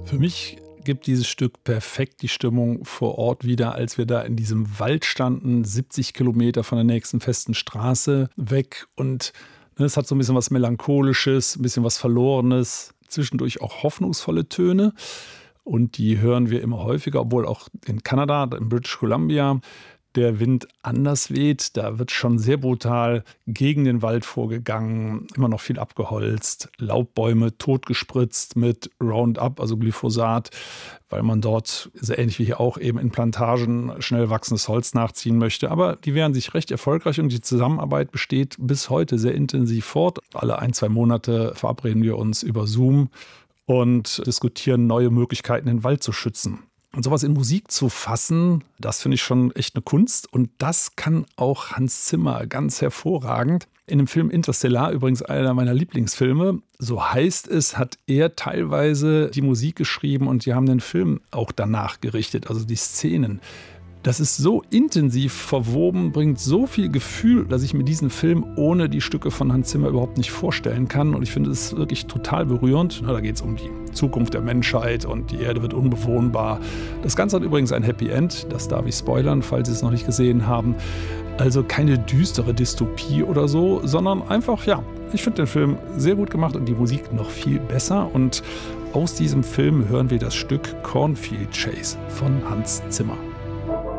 Für mich gibt dieses Stück perfekt die Stimmung vor Ort wieder, als wir da in diesem Wald standen, 70 Kilometer von der nächsten festen Straße weg. Und es hat so ein bisschen was Melancholisches, ein bisschen was Verlorenes, zwischendurch auch hoffnungsvolle Töne. Und die hören wir immer häufiger, obwohl auch in Kanada, in British Columbia, der Wind anders weht. Da wird schon sehr brutal gegen den Wald vorgegangen, immer noch viel abgeholzt, Laubbäume totgespritzt mit Roundup, also Glyphosat, weil man dort, sehr ähnlich wie hier auch, eben in Plantagen schnell wachsendes Holz nachziehen möchte. Aber die wehren sich recht erfolgreich und die Zusammenarbeit besteht bis heute sehr intensiv fort. Alle 1-2 Monate verabreden wir uns über Zoom und diskutieren neue Möglichkeiten, den Wald zu schützen. Und sowas in Musik zu fassen, das finde ich schon echt eine Kunst. Und das kann auch Hans Zimmer ganz hervorragend. In dem Film Interstellar, übrigens einer meiner Lieblingsfilme, so heißt es, hat er teilweise die Musik geschrieben und die haben den Film auch danach gerichtet, also die Szenen. Das ist so intensiv verwoben, bringt so viel Gefühl, dass ich mir diesen Film ohne die Stücke von Hans Zimmer überhaupt nicht vorstellen kann. Und ich finde es wirklich total berührend. Da geht es um die Zukunft der Menschheit und die Erde wird unbewohnbar. Das Ganze hat übrigens ein Happy End. Das darf ich spoilern, falls Sie es noch nicht gesehen haben. Also keine düstere Dystopie oder so, sondern einfach, ja, ich finde den Film sehr gut gemacht und die Musik noch viel besser. Und aus diesem Film hören wir das Stück Cornfield Chase von Hans Zimmer.